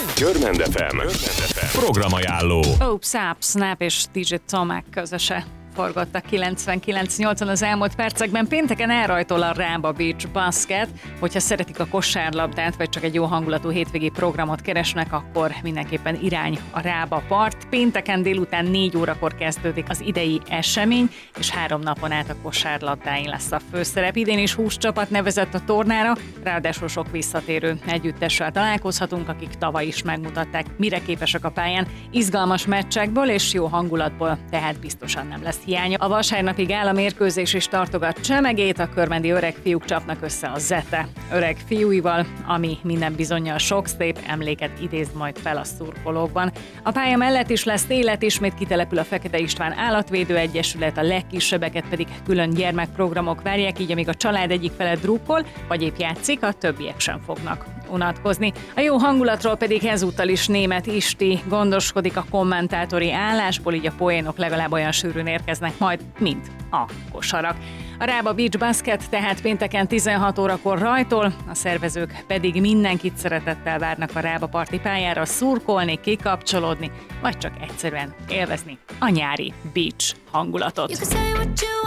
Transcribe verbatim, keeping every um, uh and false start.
Görmend ef em programajánló. Oops, Up, Snap és dé dzsé Tomek közöse forgott a kilencvenkilenc nyolcon az elmúlt percekben. Pénteken elrajtol a Rába Beach Basket. Hogyha szeretik a kosárlabdát, vagy csak egy jó hangulatú hétvégi programot keresnek, akkor mindenképpen irány a Rába part. Pénteken délután négy órakor kezdődik az idei esemény, és három napon át a kosárlabdáin lesz a főszerep. Idén is húsz csapat nevezett a tornára, ráadásul sok visszatérő együttessel találkozhatunk, akik tavaly is megmutatták, mire képesek a pályán. Izgalmas meccsekből és jó hangulatból, tehát biztosan nem lesz hiánya. A vasárnapig áll a mérkőzés és tartogat csemegét, a körmendi öreg fiúk csapnak össze a Zete öreg fiúival, ami minden bizonnyal sok szép emléket idéz majd fel a szurkolókban. A pálya mellett is lesz élet, ismét kitelepül a Fekete István Állatvédő Egyesület, a legkisebbeket pedig külön gyermekprogramok várják, így amíg a család egyik fele drukkol, vagy épp játszik, a többiek sem fognak unatkozni. A jó hangulatról pedig ezúttal is Németh Isti gondoskodik a kommentátori állásból, így a poénok legalább olyan sűrűn érkeznek majd, mint a kosarak. A Rába Beach Basket tehát pénteken tizenhat órakor rajtol, a szervezők pedig mindenkit szeretettel várnak a Rába parti pályára szurkolni, kikapcsolódni, vagy csak egyszerűen élvezni a nyári beach hangulatot.